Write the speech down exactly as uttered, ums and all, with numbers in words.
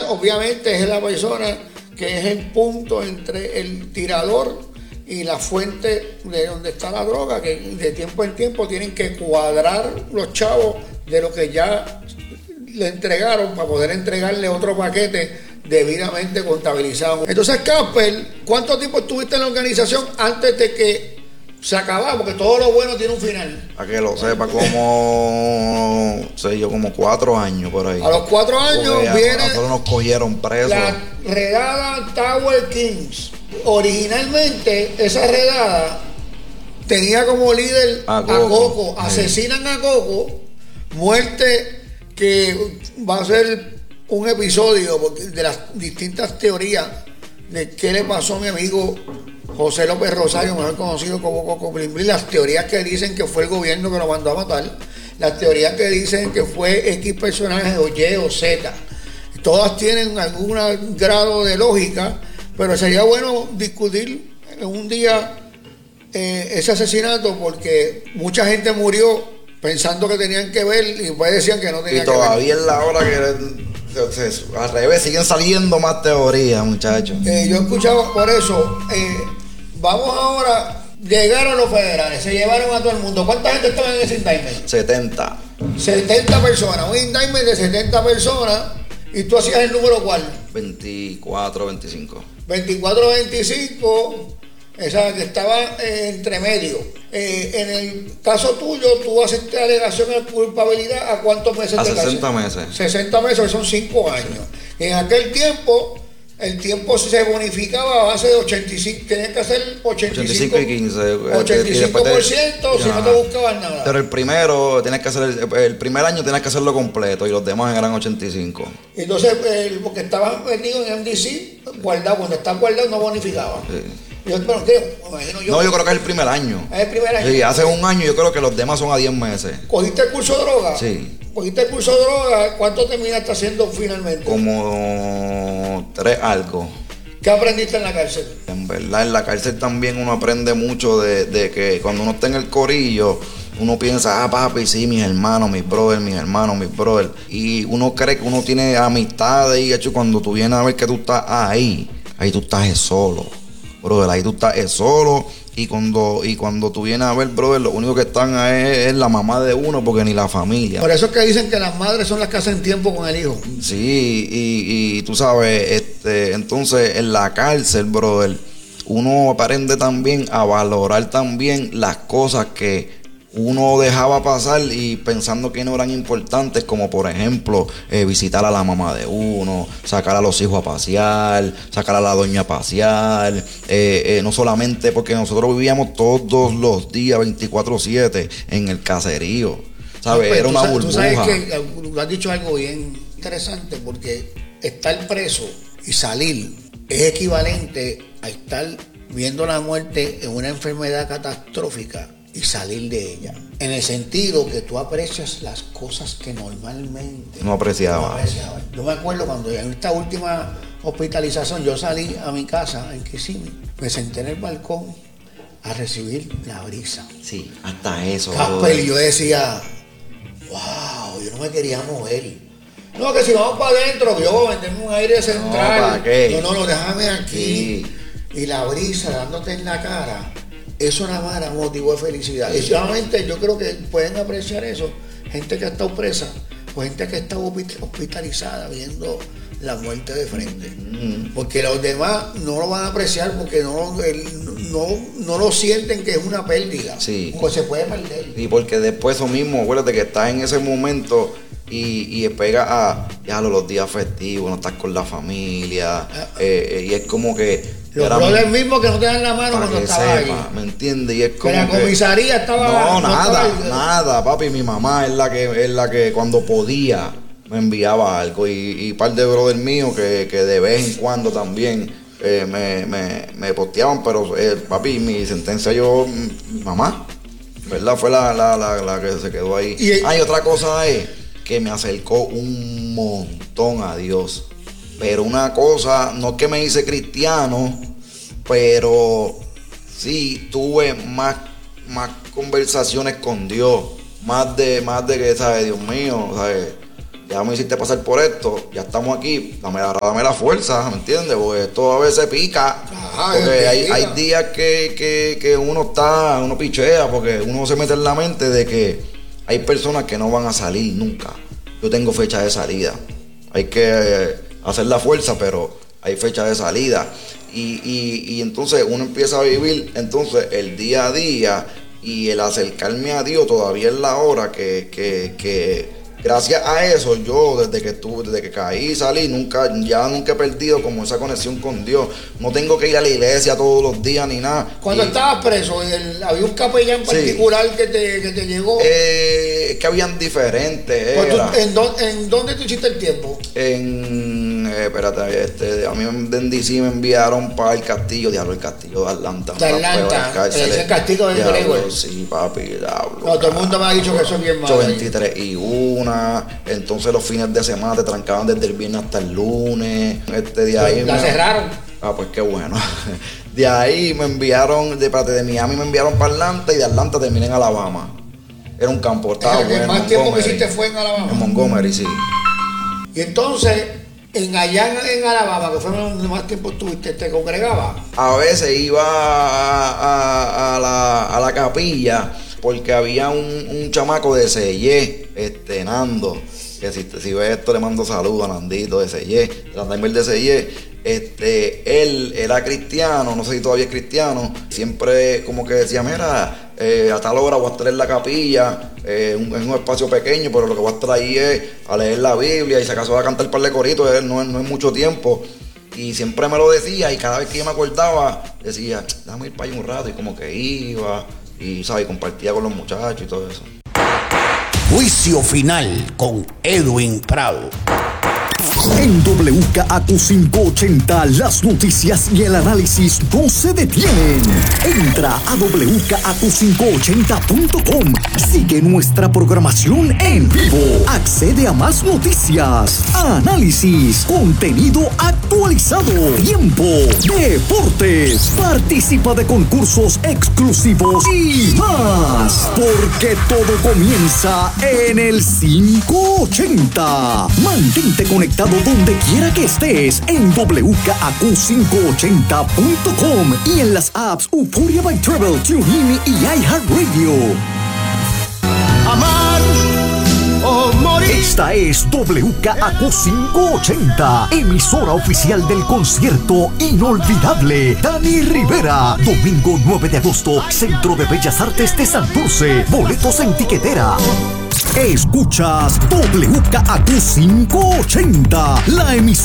obviamente es la persona que es el punto entre el tirador y la fuente de donde está la droga, que de tiempo en tiempo tienen que cuadrar los chavos de lo que ya le entregaron para poder entregarle otro paquete debidamente contabilizado. Entonces, Casper, ¿cuánto tiempo estuviste en la organización antes de que se acabara? Porque todo lo bueno tiene un final. Para que lo sepa, como sé yo, como cuatro años por ahí. A los cuatro años Porque viene a nosotros nos cogieron presos. la redada Tower Kings. Originalmente esa redada tenía como líder a a Coco. Coco. Asesinan a Coco, muerte que va a ser un episodio de las distintas teorías de qué le pasó a mi amigo José López Rosario, mejor conocido como Coco Blin Blin. Las teorías que dicen que fue el gobierno que lo mandó a matar, las teorías que dicen que fue X personaje o Y o Z. Todas tienen algún grado de lógica, pero sería bueno discutir un día eh, ese asesinato, porque mucha gente murió pensando que tenían que ver y después decían que no tenían que ver. Y todavía es la hora que se, se, al revés, siguen saliendo más teorías, muchachos. Eh, yo escuchaba por eso. Eh, vamos ahora, llegaron los federales, se llevaron a todo el mundo. ¿Cuánta gente estaba en ese indictment? setenta. setenta personas, un indictment de setenta personas. ¿Y tú hacías el número cuál? veinticuatro, veinticinco. veinticuatro, veinticinco. Esa que estaba eh, entre medio. Eh, en el caso tuyo, tú haces alegación de culpabilidad. ¿A cuántos meses? A de sesenta cárcel? meses. sesenta meses, que son cinco años. Sí. En aquel tiempo, el tiempo se bonificaba a base de ochenta y cinco. Tenías que hacer ochenta y cinco, ochenta y cinco y quince. ochenta y cinco por ciento si no te buscaban nada. Pero el primero, tienes que hacer el, el primer año tienes que hacerlo completo y los demás eran ochenta y cinco. Entonces, el, porque estaban metidos en M D C, guardado. Cuando están guardados no bonificaban. Sí. Yo, pero, ¿qué? Imagino yo, no, yo creo que es el primer año. Es el primer año. Sí, hace un año yo creo que los demás son a diez meses. ¿Cogiste el curso de droga? Sí. ¿Cogiste el curso de droga? ¿Cuánto terminaste haciendo finalmente? Como tres algo. ¿Qué aprendiste en la cárcel? En verdad, en la cárcel también uno aprende mucho de, de que cuando uno está en el corillo, uno piensa, ah, papi, sí, mis hermanos, mis brothers, mis hermanos, mis brothers. Y uno cree que uno tiene amistades y, de hecho, cuando tú vienes a ver que tú estás ahí, ahí tú estás solo. Brother, ahí tú estás solo y cuando y cuando tú vienes a ver, brother, lo único que están es, es la mamá de uno, porque ni la familia. Por eso es que dicen que las madres son las que hacen tiempo con el hijo. Sí, y, y tú sabes, este, entonces en la cárcel, brother, uno aprende también a valorar también las cosas que uno dejaba pasar y pensando que no eran importantes, como por ejemplo eh, visitar a la mamá de uno, sacar a los hijos a pasear, sacar a la doña a pasear, eh, eh, no solamente porque nosotros vivíamos todos los días veinticuatro siete en el caserío, ¿sabes? No, era una tú burbuja. Tú sabes que tú has dicho algo bien interesante, porque estar preso y salir es equivalente a estar viendo la muerte en una enfermedad catastrófica y salir de ella, en el sentido que tú aprecias las cosas que normalmente no apreciaba. no apreciaba. Yo me acuerdo cuando en esta última hospitalización yo salí a mi casa en Kissimmee, me senté en el balcón a recibir la brisa. Sí, hasta eso. Casper, y yo decía, wow, yo no me quería mover. No, que si vamos para adentro, yo meterme un aire central. No, ¿para qué? No, no, no, déjame aquí. Sí. Y la brisa dándote en la cara. Eso nada más era motivo de felicidad. Y solamente yo creo que pueden apreciar eso gente que ha estado presa o gente que ha estado hospitalizada viendo la muerte de frente. Mm. Porque los demás no lo van a apreciar porque no, el, no, no lo sienten que es una pérdida. Sí. Pues se puede perder. Y porque después eso mismo, acuérdate que estás en ese momento y, y pega a ya los días festivos, no estás con la familia. Ah. Eh, y es como que los brothers mismos que no te dan la mano cuando estaba ahí. ¿Me entiendes? Y es como que la comisaría que, estaba... No, no nada, estaba nada, papi. Mi mamá es la que es la que cuando podía me enviaba algo. Y, y par de brothers míos que, que de vez en cuando también eh, me, me, me posteaban. Pero, eh, papi, mi sentencia yo... Mi mamá, ¿verdad? Fue la, la, la, la que se quedó ahí. Y hay otra cosa es que me acercó un montón a Dios. Pero una cosa, no es que me hice cristiano, pero sí tuve más, más conversaciones con Dios, más de, más de que, ¿sabes? Dios mío, ¿sabes? ya me hiciste pasar por esto, ya estamos aquí, dame, dame la fuerza, ¿me entiendes? Porque esto a veces pica. Ajá, porque hay, hay días que, que, que uno está, uno pichea, porque uno se mete en la mente de que hay personas que no van a salir nunca. Yo tengo fecha de salida. Hay que hacer la fuerza, pero hay fecha de salida. Y, y, y entonces uno empieza a vivir entonces el día a día y el acercarme a Dios todavía es la hora que, que, que gracias a eso, yo desde que estuve, desde que caí y salí, nunca, ya nunca he perdido como esa conexión con Dios. No tengo que ir a la iglesia todos los días ni nada. Cuando y, estabas preso, el, ¿había un capellán particular sí, que, te, que te llegó? Eh, que habían diferentes. Pues tú, ¿en, do, ¿En dónde tú hiciste el tiempo? En, eh, espérate, este, a mí en D C me enviaron para el castillo, diablo, el castillo de Atlanta. De Atlanta, ese castillo de Gregory. Sí, papi, diablo. No, todo el mundo me ha dicho que eso es bien malo. veintitrés y una. Entonces los fines de semana te trancaban desde el viernes hasta el lunes. Este de ahí ¿La me... cerraron? Ah, pues qué bueno. De ahí me enviaron, de parte de Miami me enviaron para Atlanta y de Atlanta terminé en Alabama. Era un campo, estaba bueno. ¿El más tiempo que hiciste fue en Alabama? En Montgomery, sí. Y entonces, en allá en Alabama, que fue donde más tiempo estuviste, ¿te congregaba? A veces iba a, a, a, la, a la capilla porque había un, un chamaco de Sellé, este, Nando, que si, si ves esto le mando saludos a Nandito de Sellé, de de Sellé. Este, él era cristiano, no sé si todavía es cristiano, siempre como que decía, mira, eh, a tal hora voy a estar en la capilla, eh, un, en un espacio pequeño, pero lo que voy a estar ahí es a leer la Biblia y si acaso va a cantar un par de coritos, eh, no, no es mucho tiempo. Y siempre me lo decía y cada vez que yo me acordaba, decía, déjame ir para allá un rato y como que iba y, ¿sabes? compartía con los muchachos y todo eso. Juicio final con Edwin Prado. En W K A Q quinientos ochenta, las noticias y el análisis no se detienen. Entra a W K A Q quinientos ochenta punto com. Sigue nuestra programación en vivo. Accede a más noticias, análisis, contenido actualizado, tiempo, deportes. Participa de concursos exclusivos y más. Porque todo comienza en el quinientos ochenta. Mantente conectado donde quiera que estés en W K A Q quinientos ochenta punto com y en las apps Euphoria by Travel, TuneIn y iHeartRadio. Amar o morir. Esta es W K A Q quinientos ochenta, emisora oficial del concierto inolvidable Dani Rivera. Domingo nueve de agosto, Centro de Bellas Artes de Santurce. Boletos en tiquetera. Escuchas W K A Q quinientos ochenta, la emisora